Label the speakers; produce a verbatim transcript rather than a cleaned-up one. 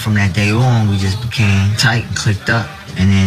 Speaker 1: from that day on, we just became tight and clicked up. And then